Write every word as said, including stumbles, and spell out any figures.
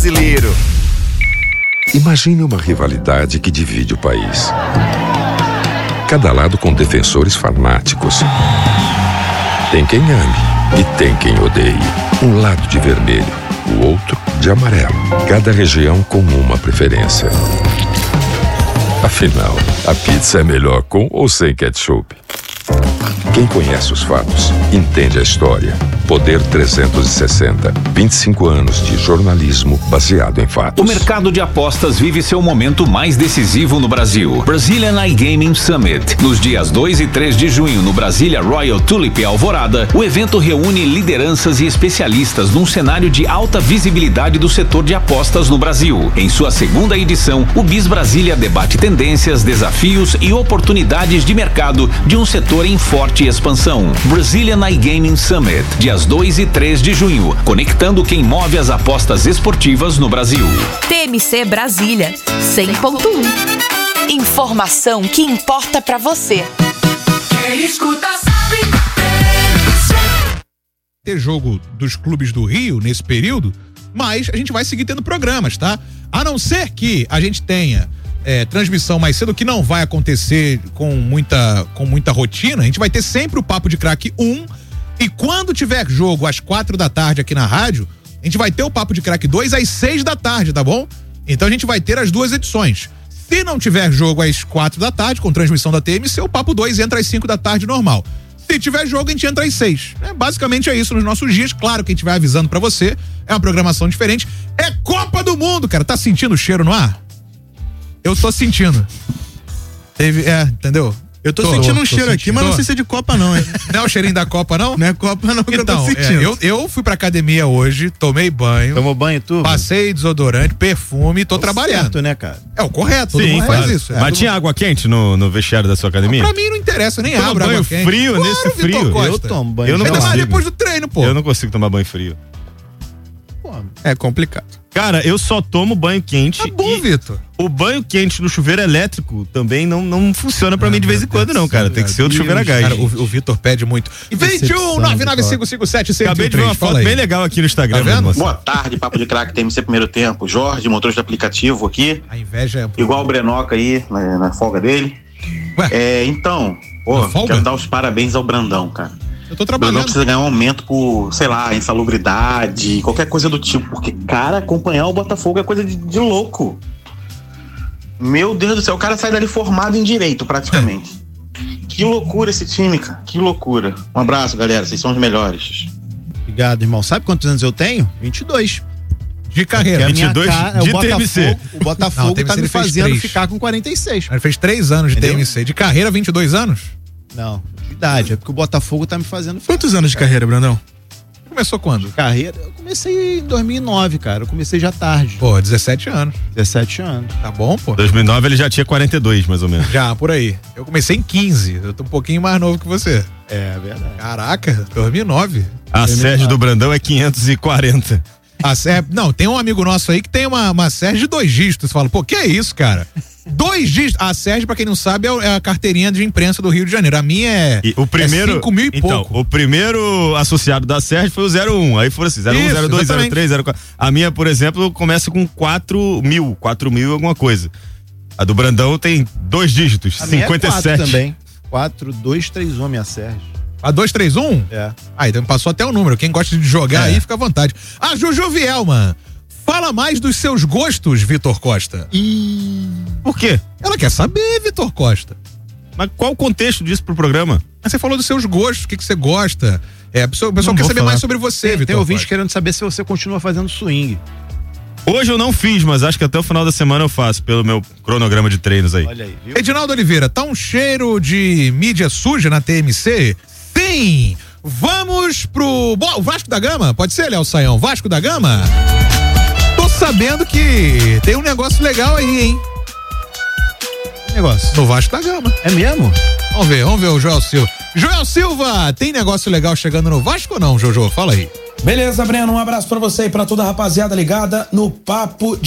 brasileiro. Imagine uma rivalidade que divide o país. Cada lado com defensores fanáticos. Tem quem ame e tem quem odeie. Um lado de vermelho, o outro de amarelo. Cada região com uma preferência. Afinal, a pizza é melhor com ou sem ketchup? Quem conhece os fatos, entende a história. Poder trezentos e sessenta. vinte e cinco anos de jornalismo baseado em fatos. O mercado de apostas vive seu momento mais decisivo no Brasil. Brazilian iGaming Summit. Nos dias dois e três de junho, no Brasília Royal Tulip Alvorada, o evento reúne lideranças e especialistas num cenário de alta visibilidade do setor de apostas no Brasil. Em sua segunda edição, o BIS Brasília debate tendências, desafios e oportunidades de mercado de um setor em forte expansão. Brazilian iGaming Summit, dias dois e três de junho, conectando quem move as apostas esportivas no Brasil. T M C Brasília, cem ponto um. Informação que importa pra você. Quem escuta sabe. Ter jogo dos clubes do Rio nesse período, mas a gente vai seguir tendo programas, tá? A não ser que a gente tenha É, transmissão mais cedo, que não vai acontecer com muita, com muita rotina. A gente vai ter sempre o Papo de Craque um, e quando tiver jogo às quatro da tarde aqui na rádio, a gente vai ter o Papo de Craque dois às seis da tarde, tá bom? Então a gente vai ter as duas edições. Se não tiver jogo às quatro da tarde, com transmissão da T M C, o Papo dois entra às cinco da tarde normal. Se tiver jogo, a gente entra às seis. É, basicamente é isso nos nossos dias. Claro que a gente vai avisando pra você, é uma programação diferente. É Copa do Mundo, cara. Tá sentindo o cheiro no ar? Eu tô sentindo. Teve, é, entendeu? Eu tô, tô sentindo tô, um cheiro tô aqui, mas não sei se é de Copa não, hein? Não é o cheirinho da Copa, não? Não é Copa não, que então, eu tô sentindo. É, eu, eu fui pra academia hoje, tomei banho. Tomou banho tu? Passei desodorante, perfume, tô Tá trabalhando. certo, né, cara? É o correto, todo Sim, mundo claro. faz isso. É. Mas tinha água quente no, no vestiário da sua academia? Pra mim não interessa, eu nem Toma abro banho água quente. frio Claro, nesse Vitor frio? Costa. Eu tomo banho. Eu não Ainda mais consigo. depois do treino, pô. Eu não consigo tomar banho frio. Pô, é complicado. Cara, eu só tomo banho quente. Tá bom, e Vitor. O banho quente no chuveiro elétrico também não, não funciona pra Ah, mim de vez em meu quando, Deus não, cara. do Tem que céu, ser o do Deus. chuveiro a gás. Cara, o, o Vitor pede muito. vinte e um, nove nove cinco cinco sete, cento e Acabei de ver uma três, fala foto aí. bem legal aqui no Instagram, Tá vendo? meu moço. Boa tarde, Papo de Craque, T M C Primeiro Tempo. Jorge, motorista de aplicativo aqui. A inveja é... Igual o Brenoca aí, na, na folga dele. Ué? É, então, pô, Na folga? quero dar os parabéns ao Brandão, cara. Eu tô O Brandão trabalhando. precisa ganhar um aumento por, sei lá, insalubridade, qualquer coisa do tipo. Porque, cara, acompanhar o Botafogo é coisa de, de louco. Meu Deus do céu, o cara sai dali formado em direito, praticamente. Que loucura esse time, cara. Que loucura. Um abraço, galera. Vocês são os melhores. Obrigado, irmão. Sabe quantos anos eu tenho? vinte e dois. De carreira. Que a minha vinte e dois cara- de o T M C. Botafogo, o Botafogo Não, T M C tá me ele fez fazendo três. ficar com quarenta e seis. Ele fez três anos de Entendeu? T M C. De carreira, vinte e dois anos? Não, de idade. É porque o Botafogo tá me fazendo ficar. Quantos anos de carreira, Brandão? Começou quando? Carreira? Eu comecei em dois mil e nove, cara. Eu comecei já tarde. Pô, dezessete anos. dezessete anos. Tá bom, pô? dois mil e nove ele já tinha quarenta e dois, mais ou menos. Já, por aí. Eu comecei em quinze. Eu tô um pouquinho mais novo que você. É verdade. Caraca, dois mil e nove. A Sérgio do Brandão é quinhentos e quarenta. A Ser... Não, tem um amigo nosso aí que tem uma, uma Sérgio de dois dígitos. Você fala, pô, que é isso, cara? Dois dígitos. A Sérgio, pra quem não sabe, é a carteirinha de imprensa do Rio de Janeiro. A minha é, E o primeiro, é cinco mil e então, pouco. o primeiro associado da Sérgio foi o zero um. Aí foram assim, zero um, Isso, zero dois, zero exatamente. três, zero quatro. A minha, por exemplo, começa com quatro mil. quatro mil e alguma coisa. A do Brandão tem dois dígitos, A minha cinquenta e é sete. quatro também. quatro, dois, três um, minha Sérgio. A dois três um? É. Ah, então passou até o número. Quem gosta de jogar É. aí, fica à vontade. A Juju Vielman. Fala mais dos seus gostos, Vitor Costa. E Por quê? Ela quer saber, Vitor Costa. Mas qual o contexto disso pro programa? Mas você falou dos seus gostos, o que, que você gosta. É, o pessoal, o pessoal Não quer vou saber falar. mais sobre você, tem, Vitor tem ouvinte Costa. querendo saber se você continua fazendo swing. Hoje eu não fiz, mas acho que até o final da semana eu faço, pelo meu cronograma de treinos aí. Olha aí, viu? Edinaldo Oliveira, tá um cheiro de mídia suja na T M C? Sim! Vamos pro Bo- Vasco da Gama? Pode ser, Léo Saião? Vasco da Gama? Tô sabendo que tem um negócio legal aí, hein? Negócio. No Vasco da Gama. É mesmo? Vamos ver, vamos ver o Joel Silva. Joel Silva, tem negócio legal chegando no Vasco ou não, Jojo? Fala aí. Beleza, Breno, um abraço pra você e pra toda a rapaziada ligada no Papo de